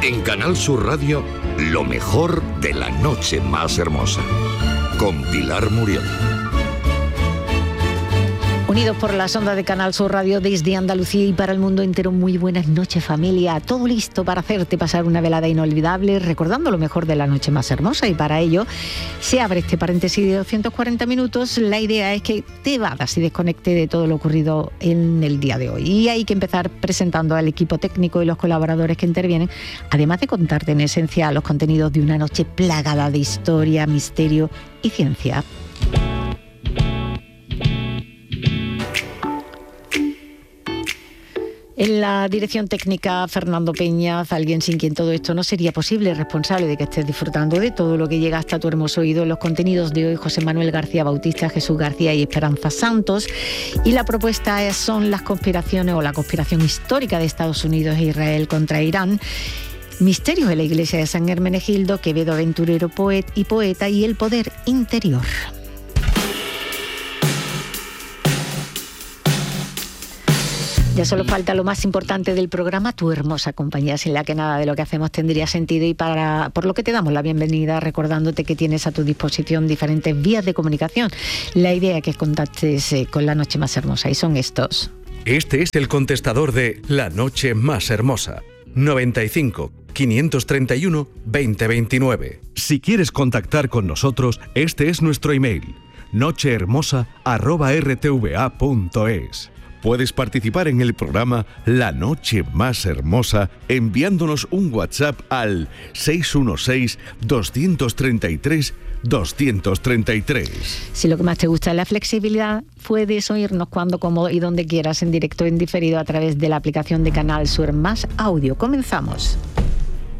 En Canal Sur Radio, lo mejor de la noche más hermosa. Con Pilar Muriel. Unidos por las ondas de Canal Sur Radio desde Andalucía y para el mundo entero, muy buenas noches, familia. Todo listo para hacerte pasar una velada inolvidable, recordando lo mejor de la noche más hermosa. Y para ello se abre este paréntesis de 240 minutos. La idea es que te evadas y desconecte de todo lo ocurrido en el día de hoy. Y hay que empezar presentando al equipo técnico y los colaboradores que intervienen, además de contarte en esencia los contenidos de una noche plagada de historia, misterio y ciencia. En la dirección técnica, Fernando Peñaz, alguien sin quien todo esto no sería posible, responsable de que estés disfrutando de todo lo que llega hasta tu hermoso oído. En los contenidos de hoy, José Manuel García Bautista, Jesús García y Esperanza Santos. Y la propuesta son las conspiraciones o la conspiración histórica de Estados Unidos e Israel contra Irán. Misterios de la iglesia de San Hermenegildo, Quevedo aventurero, poeta y el poder interior. Ya solo falta lo más importante del programa, tu hermosa compañía, sin la que nada de lo que hacemos tendría sentido, y por lo que te damos la bienvenida, recordándote que tienes a tu disposición diferentes vías de comunicación. La idea es que contactes con la noche más hermosa, y son estos. Este es el contestador de La Noche Más Hermosa. 95 531 2029. Si quieres contactar con nosotros, este es nuestro email: nochehermosa@rtva.es. Puedes participar en el programa La Noche Más Hermosa enviándonos un WhatsApp al 616-233-233. Si lo que más te gusta es la flexibilidad, puedes oírnos cuando, como y donde quieras, en directo o en diferido a través de la aplicación de Canal Sur Más Audio. Comenzamos.